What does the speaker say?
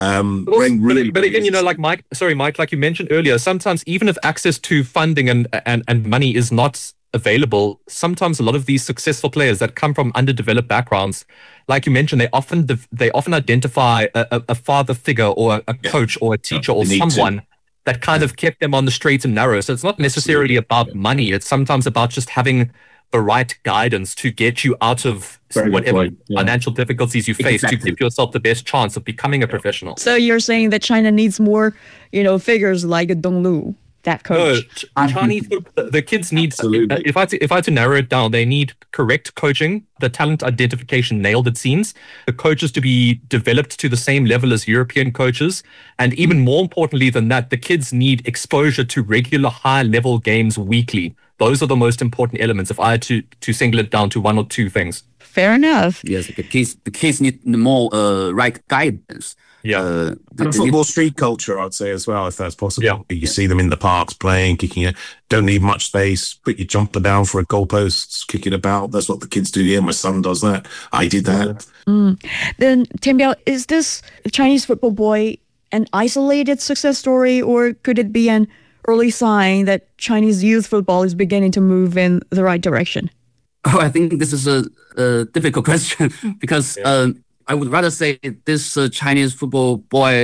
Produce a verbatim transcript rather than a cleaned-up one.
Um, But, also, Reng but, really but again, you know, believes. like Mike, sorry, Mike, like you mentioned earlier, sometimes even if access to funding and, and, and money is not available, sometimes a lot of these successful players that come from underdeveloped backgrounds, like you mentioned, they often they often identify a, a a father figure or a, a Yeah, coach or a yeah, teacher or they need to. someone that kind Yeah, of kept them on the straight and narrow. So it's not necessarily absolutely. about Yeah, money. It's sometimes about just having the right guidance to get you out of very good whatever point. Yeah, financial difficulties you face to give exactly. yourself the best chance of becoming a Yeah. professional. So you're saying that China needs more, you know, figures like Donglu, that No, coach. Ch- Um, Chinese football, the kids need, uh, absolutely. if I, had to, if I had to narrow it down, they need correct coaching, the talent identification nailed, it seems, the coaches to be developed to the same level as European coaches. And even more importantly than that, the kids need exposure to regular high level games weekly. Those are the most important elements if I had to, to single it down to one or two things. Fair enough. Yes, the kids the kids need more uh, right guidance. Yeah. Uh, And a they need- football street culture, I'd say as well, if that's possible. Yeah. You see them in the parks playing, kicking it. Don't need much space. Put your jumper down for a goalpost, kick it about. That's what the kids do here. My son does that. I did that. Then, Tim Biao, is this Chinese football boy an isolated success story, or could it be an early sign that Chinese youth football is beginning to move in the right direction? Oh, I think this is a, a difficult question because um, I would rather say this uh, Chinese football boy